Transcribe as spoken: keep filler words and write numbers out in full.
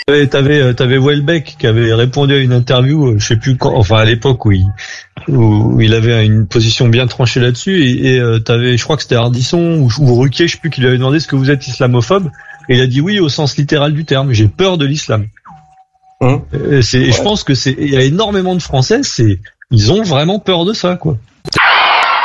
T'avais, t'avais, t'avais Welbeck qui avait répondu à une interview, je sais plus quand, enfin à l'époque où il, où il avait une position bien tranchée là-dessus, et, et euh, t'avais, je crois que c'était Ardisson ou, ou Ruquier, je sais plus, qui lui avait demandé est-ce que vous êtes islamophobe, et il a dit oui au sens littéral du terme. J'ai peur de l'islam. Hum. C'est, ouais. Je pense que c'est, il y a énormément de Français, c'est, ils ont vraiment peur de ça, quoi.